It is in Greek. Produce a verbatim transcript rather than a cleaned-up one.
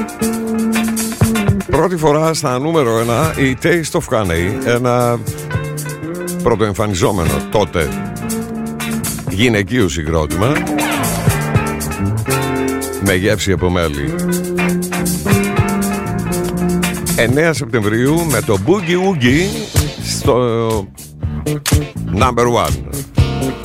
Πρώτη φορά στα νούμερο ένα η Taste of Honey, ένα πρωτοεμφανιζόμενο τότε γυναικείο συγκρότημα με γεύση από μέλι. εννέα Σεπτεμβρίου με το Boogie Woogie στο number one.